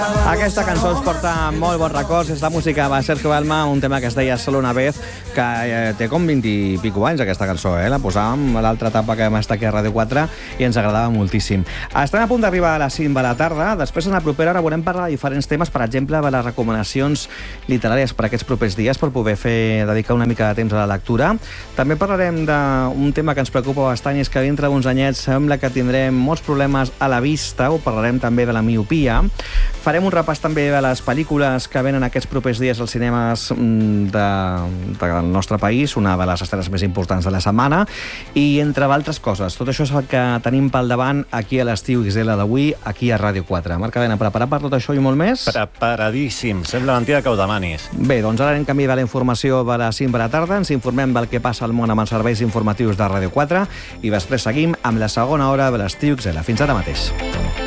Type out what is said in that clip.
Aquesta cançó ens porta molt bons records. És la música de Sergio Dalma, un tema que es deia Solo una vez, que té com 20 i pico anys, aquesta cançó, La posàvem a l'altra etapa que vam estar aquí a Ràdio 4 i ens agradava moltíssim. Estem a punt d'arribar a les 5 de la tarda. Després, en la propera hora, volem parlar de diferents temes, per exemple, de les recomanacions literàries per aquests propers dies, per poder dedicar una mica de temps a la lectura. També parlarem d'un tema que ens preocupa bastant, i és que dintre d'uns anyets sembla que tindrem molts problemes a la vista. Ho parlarem també de la miopia. Farem un repàs també de les pel·lícules que venen aquests propers dies als cinemes del nostre país, una de les estrenes més importants de la setmana, i entre altres coses. Tot això és el que tenim pel davant aquí a l'Estiu XL d'avui, aquí a Ràdio 4. Marc Cadena, preparat per tot això i molt més? Preparadíssim. Sembla mentida que ho demanis. Bé, doncs ara anem canvi de la informació de les 5 de la tarda. Ens informem del que passa al món amb els serveis informatius de Ràdio 4 i després seguim amb la segona hora de l'Estiu XL. Fins ara mateix.